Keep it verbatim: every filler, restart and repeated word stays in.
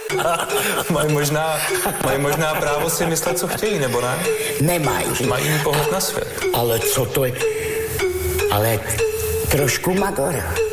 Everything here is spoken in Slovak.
Mají možná, mají možná právo si myslet, co chtějí, nebo ne? Nemají. Mají jiný pohled na svět. Ale co to je? Ale trošku Magora.